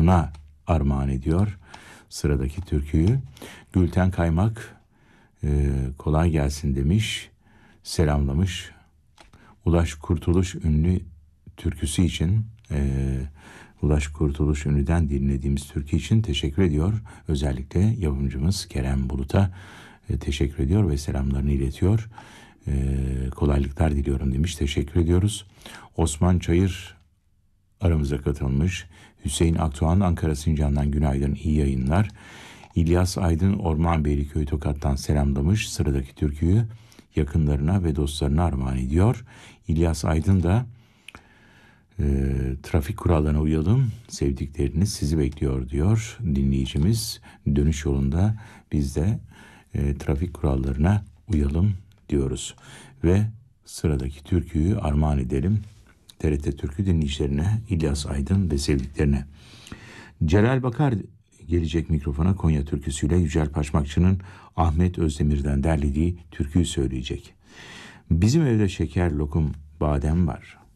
dostlarına armağan ediyor sıradaki türküyü. Gülten Kaymak kolay gelsin demiş, selamlamış. Ulaş Kurtuluş ünlü türküsü için, Ulaş Kurtuluş ünlüden dinlediğimiz türkü için teşekkür ediyor. Özellikle yapımcımız Kerem Bulut'a teşekkür ediyor ve selamlarını iletiyor. Kolaylıklar diliyorum demiş, teşekkür ediyoruz. Osman Çayır aramıza katılmış. Hüseyin Akdoğan Ankara Sincan'dan günaydın, iyi yayınlar. İlyas Aydın Orman Beyliköy Tokat'tan selamlamış. Sıradaki türküyü yakınlarına ve dostlarına armağan ediyor. İlyas Aydın da trafik kurallarına uyalım, sevdikleriniz sizi bekliyor diyor dinleyicimiz. Dönüş yolunda biz de trafik kurallarına uyalım diyoruz. Ve sıradaki türküyü armağan edelim TRT Türkü dinleyicilerine, İlyas Aydın ve sevdiklerine. Celal Bakar gelecek mikrofona, Konya türküsüyle Yücel Paşmakçı'nın Ahmet Özdemir'den derlediği türküyü söyleyecek. Bizim evde şeker, lokum, badem var.